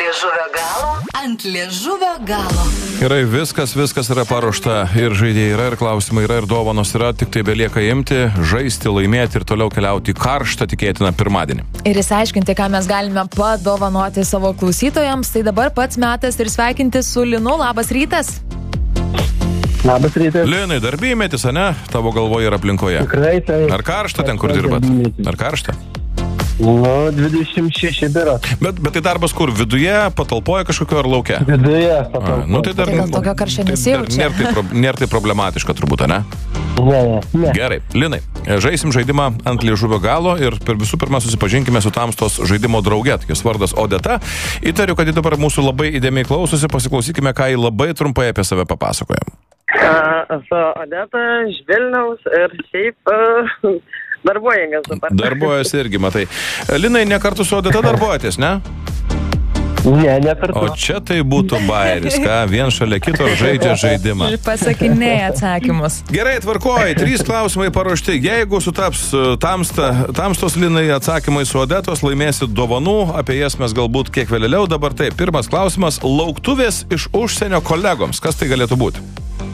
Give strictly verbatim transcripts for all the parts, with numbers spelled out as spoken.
liežuvio galo, ant liežuvio galo. Gerai, viskas, viskas yra paruošta. Ir žaidėjai yra, ir klausimai yra, ir dovanos yra. Tik tai belieka imti, žaisti, laimėti ir toliau keliauti karštą tikėtiną pirmadienį. Ir įsiaiškinti, ką mes galime padovanoti savo klausytojams. Tai dabar pats metas ir sveikinti su Linu. Labas rytas. Labas rytas. Linai, darbymetis, ane? Tavo galvoje ir aplinkoje. Tikrai tai. Ar karšta ten, kur dirbat? Ar karšta? Nu, dvidešimt šeši berods. Bet, bet tai darbas kur? Viduje, patalpoje kažkokio ar lauke? Viduje, patalpoje. Nu, tai dar, Tai gal tokio karščio nesijaučia? Nėra tai, pro, nėra tai problematiška turbūt, ne? Ne, ne, ne. Gerai, Linai, žaisim žaidimą ant liežuvio galo ir per visų pirma susipažinkime su tamstos žaidimo drauge. Jos vardas Odeta. Įtariu, kad ji dabar mūsų labai įdėmiai klausosi. Pasiklausykime, ką ji labai trumpai apie save papasakoja. Esu Odeta iš Vilniaus ir šiaip uh, darbuojangas dabar. Darbuojas irgi, matai. Linai, ne kartu su Odeta darbuojatės, ne? Ne, ne kartu. O čia tai būtų bairis, ką? Vien šalia kito žaidžia žaidimą. Pasakinėja atsakymus. Gerai, tvarkoji. Trys klausimai paruošti. Jeigu sutaps tamsta, tamstos Linai atsakymai su Odetos, laimėsit dovanų. Apie jas mes galbūt kiek vėliau. Dabar taip, pirmas klausimas. Lauktuvės iš užsienio kolegoms. Kas tai galėtų būti?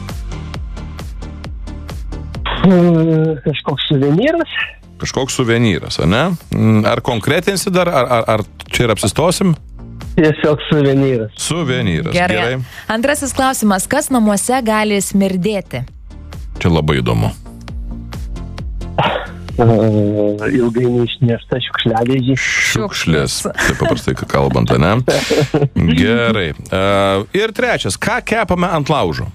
Kažkoks suvenyras. Kažkoks suvenyras, ane? Ar konkretinsi dar, ar, ar, ar čia ir apsistosim? Tiesiog suvenyras. Suvenyras, Gerai. gerai. Antrasis klausimas. Kas namuose gali smirdėti? Čia labai įdomu. Uh, ilgai neišnešta šiukšliadėžė. Šiukšlės. Taip paprastai kalbant, ane? Gerai. Uh, ir trečias. Ką kepame ant laužo?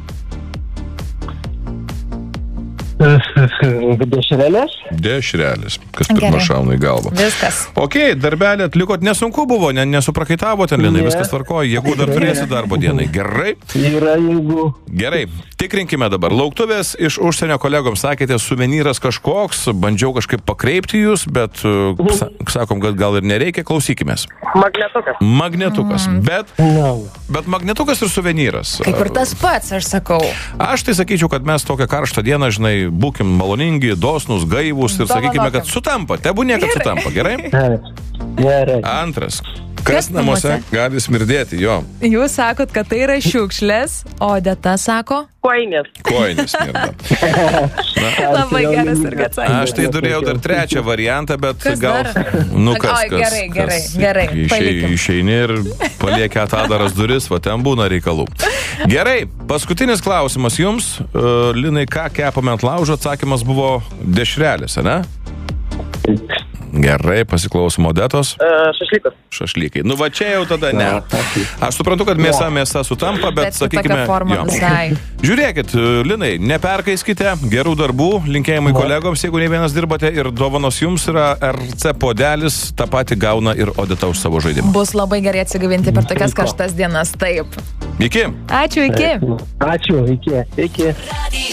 Dešrelės. Dešrelės. Kas pirma Gerai. šauna į galvą. Viskas. Ok, darbelį atlikot, nesunku buvo, ne, nesuprakaitavo ten, Linai, Ne. viskas tvarkoja, jeigu dar turėsi darbo dienai. Gerai. Yra jeigu. Gerai, tikrinkime dabar. Lauktuvės iš užsienio kolegoms, sakėte, suvenyras kažkoks, bandžiau kažkaip pakreipti jūs, bet uh, sa- sakom, kad gal ir nereikia, klausykimės. Magnetukas. Magnetukas, bet, No. bet magnetukas ir suvenyras. Kaip ir tas pats, aš sakau. Aš tai sakyčiau, kad mes tokią karštą dieną, žinai, būkim maloningi, dosnus, gaivūs ir sakykime, kad sutampa, tebūnie, kad sutampa, gerai? Gerai. Antras. Kas, Kas namuose namuose? gali smirdėti, jo, Jūs sakot, kad tai yra šiukšlės, o Odeta sako? Koinės. koinės smirda. Labai geras irgi atsakymas. Aš tai turėjau dar trečią variantą, bet Kas gal... dar? Nu, kas, Oi, kas, gerai, gerai, kas, gerai, Išei, palikim. išeini ir paliekia atadaras duris, va ten būna reikalų. Gerai, paskutinis klausimas jums. Uh, Linai, ką kepame ant laužo? Atsakymas buvo dešrelės, ne? Gerai, pasiklausom Odetos. Uh, šašlykas. Šašlykai. Nu va čia jau tada ne. Aš suprantu, kad mėsa mėsa sutampa, bet, Bet sakykime... kitokia forma jo. visai. Žiūrėkit, Linai, neperkaiskite, gerų darbų, linkėjimai kolegoms, jeigu ne vienas dirbate, ir dovanos jums yra R C puodelis, tą patį gauna ir Odeta už savo žaidimą. Bus labai gerai atsigavinti per tokias karštas dienas, taip. Iki! Ačiū, iki. Ačiū, iki. Iki.